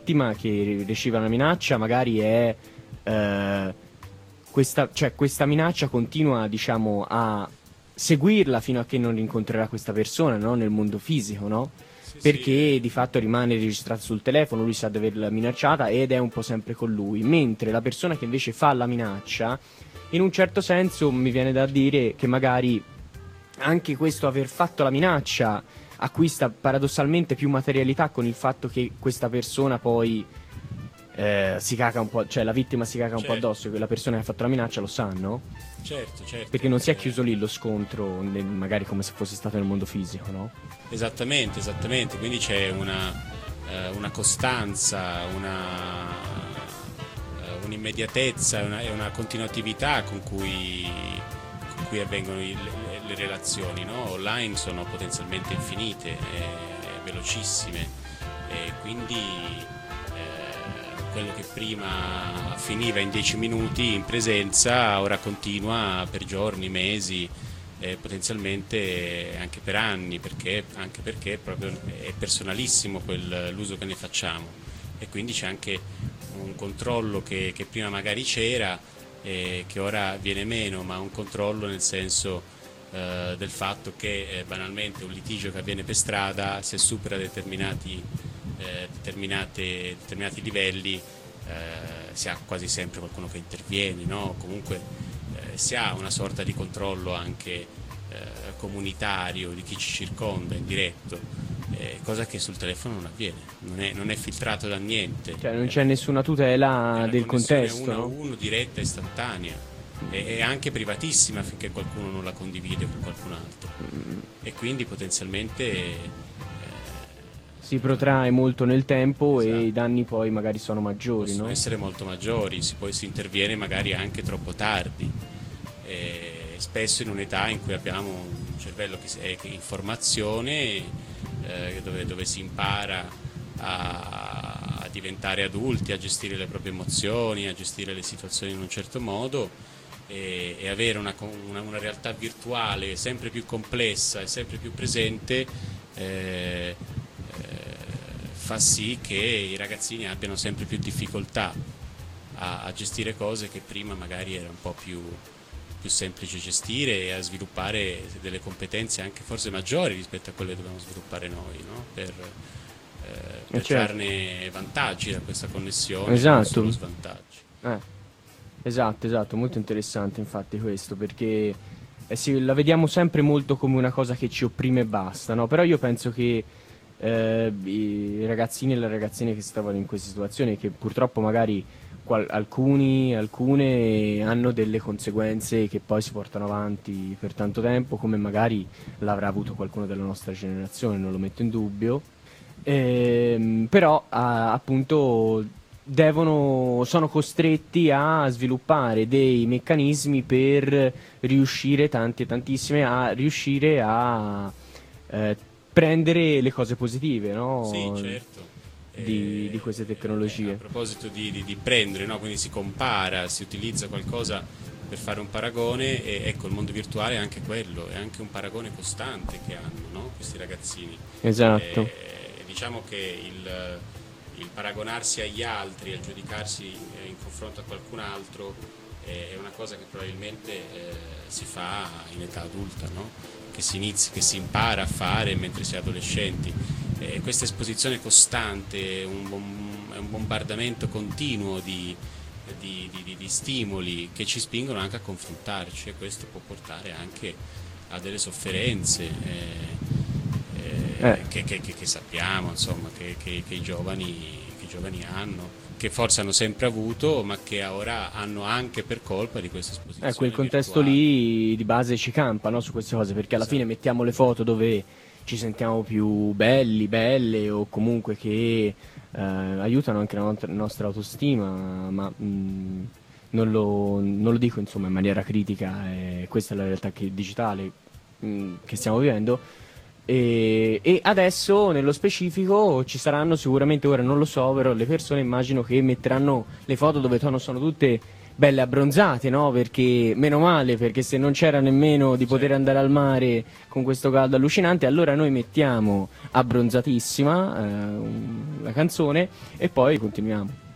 vittima che riceve una minaccia magari è questa minaccia continua, diciamo, a seguirla fino a che non incontrerà questa persona, no? Nel mondo fisico, no? Sì, Perché di fatto rimane registrato sul telefono, lui sa di averla minacciata ed è un po' sempre con lui, mentre la persona che invece fa la minaccia, in un certo senso mi viene da dire che magari anche questo aver fatto la minaccia acquista paradossalmente più materialità con il fatto che questa persona poi si caga un po', cioè la vittima si caga un po' certo, addosso, che la persona che ha fatto la minaccia lo sa, no? certo, certo. Perché non si è chiuso lì lo scontro, magari come se fosse stato nel mondo fisico, no? Esattamente, esattamente, quindi c'è una costanza, un'immediatezza e una continuatività con cui avvengono le relazioni, no? Online sono potenzialmente infinite, velocissime, e quindi quello che prima finiva in 10 minuti in presenza ora continua per giorni, mesi, potenzialmente anche per anni, anche perché proprio è personalissimo l'uso che ne facciamo, e quindi c'è anche un controllo che prima magari c'era, che ora viene meno, ma un controllo nel senso del fatto che banalmente un litigio che avviene per strada, se supera determinati livelli, si ha quasi sempre qualcuno che interviene, no? Comunque si ha una sorta di controllo anche comunitario di chi ci circonda, indiretto, cosa che sul telefono non avviene, non è filtrato da niente, Cioè non c'è nessuna tutela del contesto, uno a no? uno, diretta, istantanea, e anche privatissima finché qualcuno non la condivide con qualcun altro, e quindi potenzialmente Si protrae molto nel tempo e esatto, i danni poi magari sono maggiori, possono no? essere molto maggiori, poi si interviene magari anche troppo tardi, spesso in un'età in cui abbiamo un cervello che è in formazione, dove si impara a diventare adulti, a gestire le proprie emozioni, a gestire le situazioni in un certo modo, e avere una realtà virtuale sempre più complessa e sempre più presente fa sì che i ragazzini abbiano sempre più difficoltà a gestire cose che prima magari era un po' più semplice gestire, e a sviluppare delle competenze anche forse maggiori rispetto a quelle che dobbiamo sviluppare noi, no? Per Certo. trarne vantaggi da questa connessione e non Esatto. solo svantaggi. Esatto, molto interessante infatti questo, perché sì, la vediamo sempre molto come una cosa che ci opprime e basta, no? Però io penso che i ragazzini e le ragazzine che si trovano in queste situazioni, che purtroppo magari alcune hanno delle conseguenze che poi si portano avanti per tanto tempo, come magari l'avrà avuto qualcuno della nostra generazione, non lo metto in dubbio. Però appunto sono costretti a sviluppare dei meccanismi per riuscire, tanti e tantissime, a riuscire a eh, prendere le cose positive, Sì, no? certo. Di queste A tecnologie. proposito di prendere, no? Quindi si compara, si utilizza qualcosa per fare un paragone, e ecco, il mondo virtuale è anche quello, è anche un paragone costante che hanno, no? Questi ragazzini. Esatto. Diciamo che il paragonarsi agli altri, il giudicarsi in confronto a qualcun altro, è una cosa che probabilmente si fa in età adulta, no? Che si impara a fare mentre si è adolescenti. Questa esposizione costante, è un bombardamento continuo di stimoli che ci spingono anche a confrontarci, e questo può portare anche a delle sofferenze Eh, che sappiamo, insomma, che i giovani hanno, che forse hanno sempre avuto, ma che ora hanno anche per colpa di questa quel esposizione contesto virtuale. lì di base ci campa, no, su queste cose, perché alla fine Esatto. mettiamo le foto dove ci sentiamo più belli, belle, o comunque che aiutano anche la nostra autostima, ma non lo dico insomma in maniera critica, questa è la realtà digitale che stiamo vivendo. E adesso nello specifico ci saranno sicuramente, ora non lo so, però le persone immagino che metteranno le foto dove sono tutte belle abbronzate, no? Perché meno male, perché se non c'era nemmeno di poter andare al mare con questo caldo allucinante, allora noi mettiamo abbronzatissima la canzone e poi continuiamo.